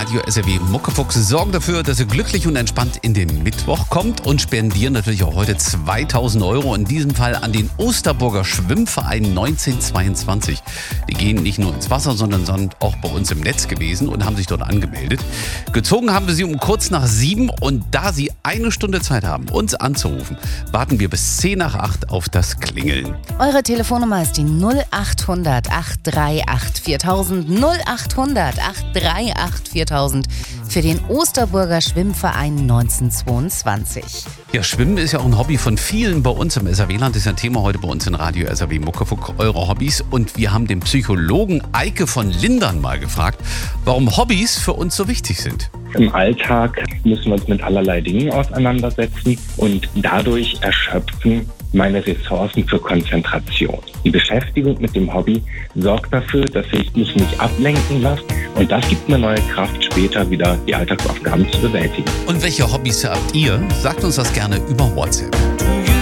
Radio SRW Muckefuchs sorgen dafür, dass ihr glücklich und entspannt in den Mittwoch kommt und spendieren natürlich auch heute 2.000 €, in diesem Fall an den Osterburger Schwimmverein 1922. Die gehen nicht nur ins Wasser, sondern sind auch bei uns im Netz gewesen und haben sich dort angemeldet. Gezogen haben wir sie um kurz nach 7 und da sie eine Stunde Zeit haben, uns anzurufen, warten wir bis 10 nach 8 auf das Klingeln. Eure Telefonnummer ist die 0800 838 4000, 0800 838 4000 für den Osterburger Schwimmverein 1922. Ja, Schwimmen ist ja auch ein Hobby von vielen bei uns im SRW-Land. Das ist ja ein Thema heute bei uns in Radio SRW Muckefuchs, eure Hobbys. Und wir haben den Psychologen Eike von Lindern mal gefragt, warum Hobbys für uns so wichtig sind. Im Alltag müssen wir uns mit allerlei Dingen auseinandersetzen und dadurch erschöpfen meine Ressourcen für Konzentration. Die Beschäftigung mit dem Hobby sorgt dafür, dass ich mich nicht ablenken lasse und das gibt mir neue Kraft, später wieder die Alltagsaufgaben zu bewältigen. Und welche Hobbys habt ihr? Sagt uns das gerne über WhatsApp.